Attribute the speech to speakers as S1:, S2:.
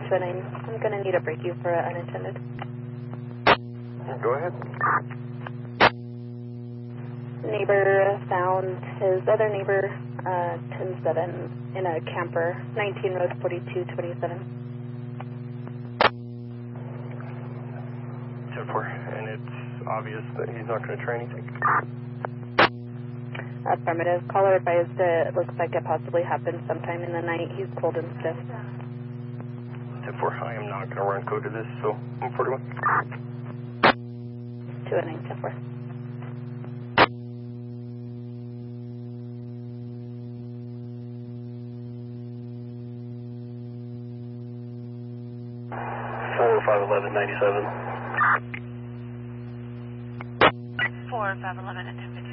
S1: 209. I'm going to need a break you for unattended.
S2: Go ahead.
S1: Neighbor found his other neighbor, 10-7, in a camper, 19 Road 4227.
S2: 10-4, and it's obvious that he's not going to try anything.
S1: Affirmative. Caller advised it looks like it possibly happened sometime in the night. He's cold and stiff.
S2: 10-4, I am not going to run code to this, so I'm 41.
S1: 209, 10-4.
S2: Four 511 97.
S3: 4 511 at 10.